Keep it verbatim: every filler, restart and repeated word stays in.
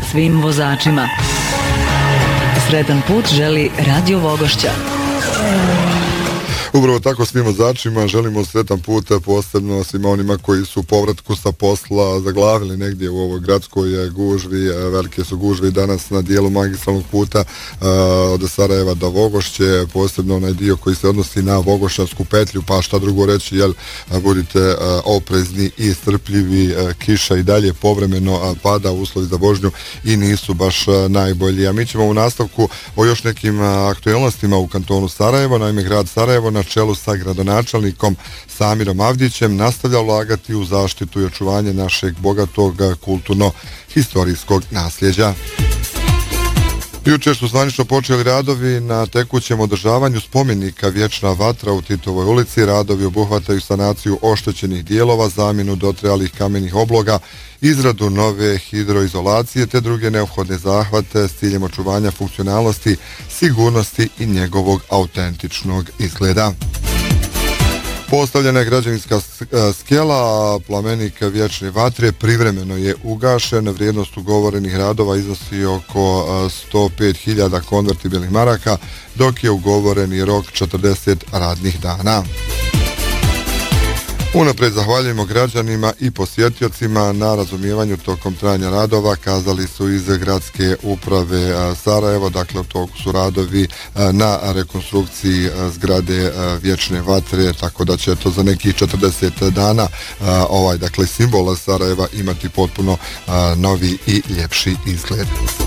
svim vozačima. Sretan put želi Radio Vogošća. Upravo tako svim vozačima želimo sretan put, posebno svima onima koji su povratku sa posla zaglavili negdje u ovoj gradskoj gužvi. Velike su gužve danas na dijelu magistralnog puta od Sarajeva do Vogošće, posebno onaj dio koji se odnosi na Vogošćansku petlju, pa šta drugo reći, jel, budite oprezni i strpljivi, kiša i dalje povremeno pada, uslovi za vožnju i nisu baš najbolji. A mi ćemo u nastavku o još nekim aktualnostima u kantonu Sarajevo. Naime, grad Sarajevo na čelu sa gradonačelnikom Samirom Avdićem nastavlja ulagati u zaštitu i očuvanje našeg bogatog kulturno-historijskog nasljeđa. Jučer su zvanično počeli radovi na tekućem održavanju spomenika Vječna vatra u Titovoj ulici. Radovi obuhvataju sanaciju oštećenih dijelova, zamjenu dotrajalih kamenih obloga, izradu nove hidroizolacije te druge neophodne zahvate s ciljem očuvanja funkcionalnosti, sigurnosti i njegovog autentičnog izgleda. Postavljena je građevinska skela, a plamenik Vječne vatre privremeno je ugašen. Vrijednost ugovorenih radova iznosi oko sto pet hiljada konvertibilnih maraka, dok je ugovoreni rok četrdeset radnih dana. Unaprijed zahvaljujemo građanima i posjetiocima na razumijevanju tokom trajanja radova, kazali su iz gradske uprave Sarajevo. Dakle, u toku su radovi na rekonstrukciji zgrade Vječne vatre, tako da će to za nekih četrdeset dana ovaj, dakle, simbol Sarajeva imati potpuno novi i ljepši izgled.